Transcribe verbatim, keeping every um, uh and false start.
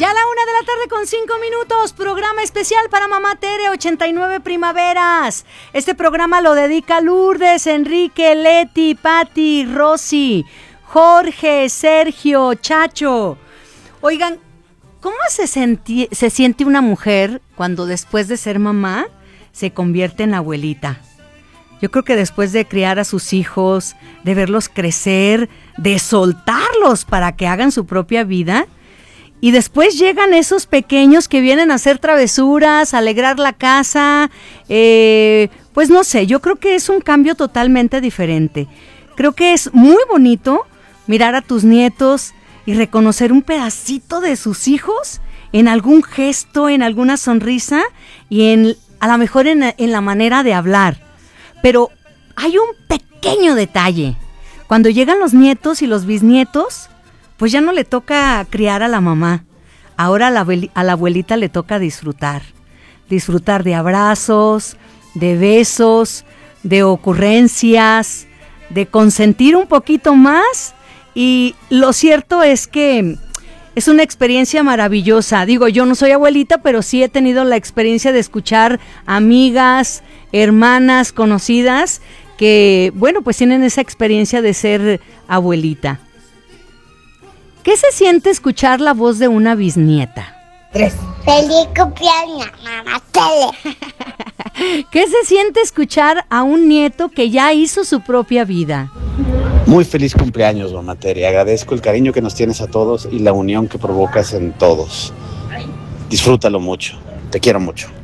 Ya a la una de la tarde con cinco minutos, programa especial para Mamá Tere, ochenta y nueve primaveras. Este programa lo dedica Lourdes, Enrique, Leti, Pati, Rosy, Jorge, Sergio, Chacho. Oigan, ¿cómo se, senti- se siente una mujer cuando después de ser mamá se convierte en abuelita? Yo creo que después de criar a sus hijos, de verlos crecer, de soltarlos para que hagan su propia vida, y después llegan esos pequeños que vienen a hacer travesuras, a alegrar la casa, eh, pues no sé, yo creo que es un cambio totalmente diferente. Creo que es muy bonito mirar a tus nietos y reconocer un pedacito de sus hijos en algún gesto, en alguna sonrisa y en, a lo mejor en, en la manera de hablar. Pero hay un pequeño detalle. Cuando llegan los nietos y los bisnietos, pues ya no le toca criar a la mamá. Ahora a la, a la abuelita le toca disfrutar. Disfrutar de abrazos, de besos, de ocurrencias, de consentir un poquito más. Y lo cierto es que es una experiencia maravillosa. Digo, yo no soy abuelita, pero sí he tenido la experiencia de escuchar amigas, hermanas, conocidas, que, bueno, pues tienen esa experiencia de ser abuelita. ¿Qué se siente escuchar la voz de una bisnieta? Tres. Feliz cumpleaños, Mamá Tere. ¿Qué se siente escuchar a un nieto que ya hizo su propia vida? Muy feliz cumpleaños, Mamá Tere. Agradezco el cariño que nos tienes a todos y la unión que provocas en todos. Disfrútalo mucho. Te quiero mucho.